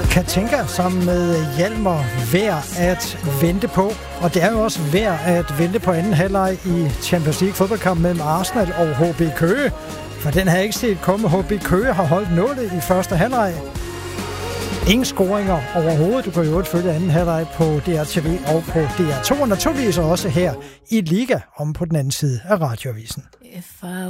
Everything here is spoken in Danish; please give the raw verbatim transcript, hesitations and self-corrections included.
Katinka sammen med Hjalmar værd at vente på. Og det er jo også værd at vente på anden halvleg i Champions League fodboldkamp mellem Arsenal og H B Køge. For den har ikke set komme. H B Køge har holdt nullet i første halvleg. Ingen scoringer overhovedet. Du kan jo følge anden halvleg på D R T V og på D R to. Og naturligvis også her i Liga om på den anden side af radioavisen.